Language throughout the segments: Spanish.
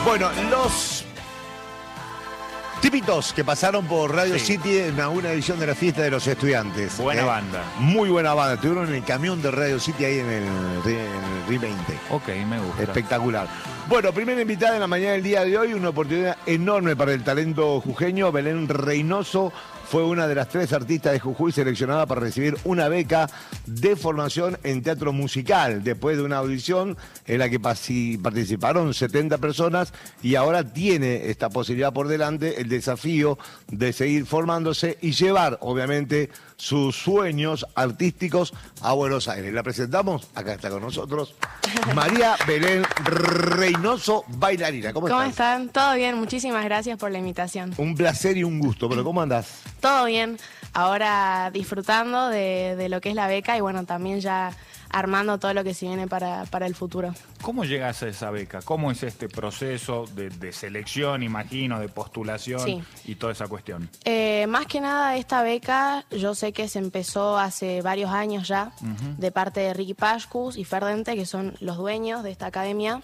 Bueno, los tipitos que pasaron por Radio Sí. City en una edición de la fiesta de los estudiantes. Buena banda. Muy buena banda. Estuvieron en el camión de Radio City ahí en el RI 20. Ok, me gusta. Espectacular. Bueno, primera invitada en la mañana del día de hoy, una oportunidad enorme para el talento jujeño. Belén Reynoso fue una de las 3 artistas de Jujuy seleccionada para recibir una beca de formación en teatro musical, después de una audición en la que participaron 70 personas y ahora tiene esta posibilidad por delante, el desafío de seguir formándose y llevar, obviamente, sus sueños artísticos a Buenos Aires. La presentamos, acá está con nosotros, María Belén Reynoso, bailarina. ¿Cómo estás? ¿Cómo están? ¿Todo bien? Muchísimas gracias por la invitación. Un placer y un gusto, pero ¿cómo andás? Todo bien. Ahora disfrutando de lo que es la beca y bueno, también ya armando todo lo que se viene para el futuro. ¿Cómo llegas a esa beca? ¿Cómo es este proceso de selección, imagino, de postulación Sí. y toda esa cuestión? Más que nada esta beca yo sé que se empezó hace varios años ya de parte de Ricky Pascus y Ferdente, que son los dueños de esta academia.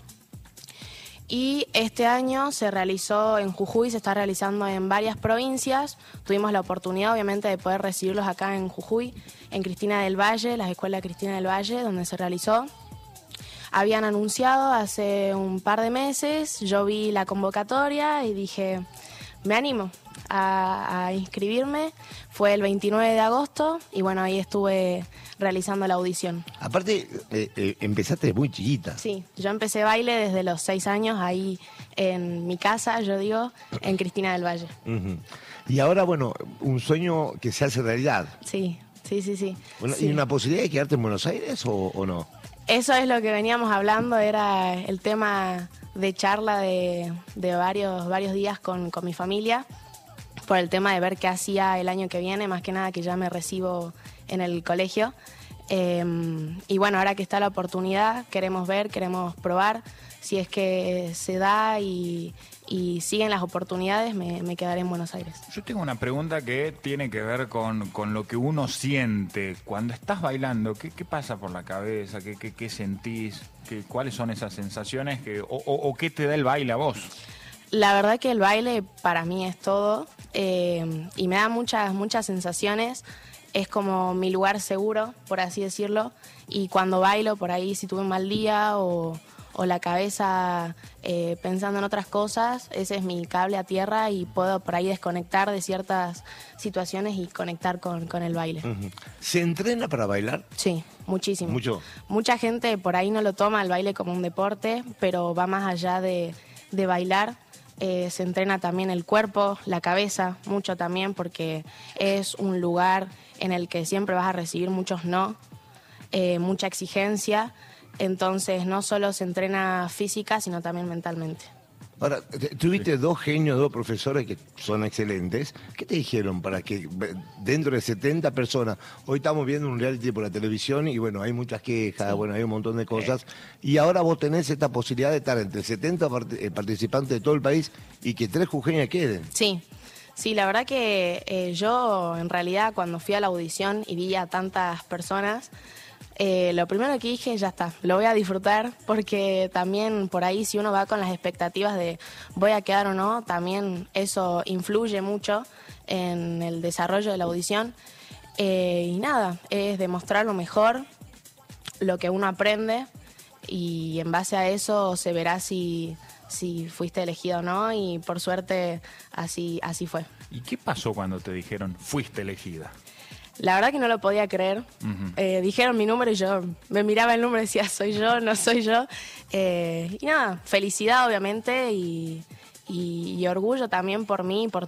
Y este año se realizó en Jujuy, se está realizando en varias provincias. Tuvimos la oportunidad, obviamente, de poder recibirlos acá en Jujuy, en Cristina del Valle, las escuelas Cristina del Valle, donde se realizó. Habían anunciado hace un par de meses, yo vi la convocatoria y dije, me animo a inscribirme. Fue el 29 de agosto y bueno, ahí estuve realizando la audición. Aparte, empezaste muy chiquita. Sí, yo empecé baile desde los 6 años ahí en mi casa, yo digo, en Cristina del Valle. Ujú. Y ahora, bueno, un sueño que se hace realidad. Sí. Bueno, Sí. ¿y una posibilidad de quedarte en Buenos Aires o no? Eso es lo que veníamos hablando, era el tema de charla de varios días con mi familia, por el tema de ver qué hacía el año que viene, más que nada que ya me recibo en el colegio. Y bueno, ahora que está la oportunidad, queremos ver, queremos probar. Si es que se da y siguen las oportunidades, me quedaré en Buenos Aires. Yo tengo una pregunta que tiene que ver con lo que uno siente. Cuando estás bailando, ¿qué pasa por la cabeza? ¿Qué sentís? ¿Cuáles son esas sensaciones? ¿O qué te da el baile a vos? La verdad que el baile para mí es todo y me da muchas sensaciones. Es como mi lugar seguro, por así decirlo. Y cuando bailo, por ahí si tuve un mal día o la cabeza pensando en otras cosas, ese es mi cable a tierra y puedo por ahí desconectar de ciertas situaciones y conectar con el baile. Ujú. ¿Se entrena para bailar? Sí, muchísimo. ¿Mucho? Mucha gente por ahí no lo toma el baile como un deporte, pero va más allá de bailar. Se entrena también el cuerpo, la cabeza, mucho también, porque es un lugar en el que siempre vas a recibir muchos no, mucha exigencia. Entonces no solo se entrena física, sino también mentalmente. Ahora, tuviste 2 genios, 2 profesores que son excelentes. ¿Qué te dijeron para que dentro de 70 personas, hoy estamos viendo un reality por la televisión y bueno, hay muchas quejas, Sí. bueno, hay un montón de cosas, y ahora vos tenés esta posibilidad de estar entre 70 participantes de todo el país y que 3 jujeñas queden? Sí, la verdad que yo en realidad cuando fui a la audición y vi a tantas personas, lo primero que dije, ya está, lo voy a disfrutar, porque también por ahí si uno va con las expectativas de voy a quedar o no, también eso influye mucho en el desarrollo de la audición. Y nada, es demostrar lo mejor, lo que uno aprende, y en base a eso se verá si fuiste elegido o no, y por suerte así fue. ¿Y qué pasó cuando te dijeron fuiste elegida? La verdad que no lo podía creer. Dijeron mi número y yo me miraba el número y decía, ¿soy yo? ¿No soy yo? Y nada, felicidad obviamente y orgullo también por mí, por